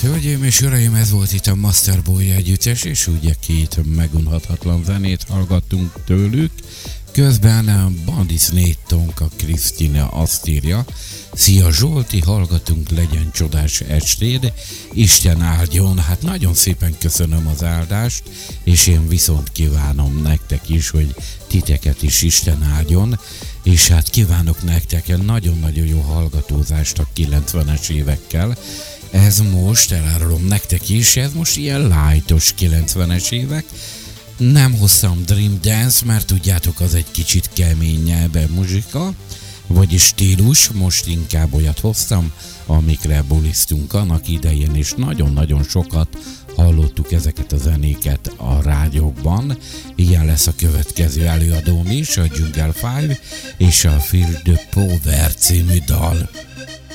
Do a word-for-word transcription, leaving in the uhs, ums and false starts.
Hölgyeim és uraim, ez volt itt a Masterboy együttes, és ugye két megunhatatlan zenét hallgattunk tőlük. Közben Bandis négy Tonka Krisztina azt írja: szia Zsolti, hallgatunk, legyen csodás estéd, Isten áldjon. Hát nagyon szépen köszönöm az áldást, és én viszont kívánom nektek is, hogy titeket is Isten áldjon, és hát kívánok nektek nagyon-nagyon jó hallgatózást a kilencvenes évekkel. Ez most, elárulom nektek is, ez most ilyen lightos kilencvenes évek. Nem hoztam Dream Dance, mert tudjátok, az egy kicsit keményebb muzsika, vagyis stílus, most inkább olyat hoztam, amikre bulisztunk annak idején, és nagyon-nagyon sokat hallottuk ezeket a zenéket a rádiókban. Ilyen lesz a következő előadóm is, a Jungle Five és a Feel the Power című dal.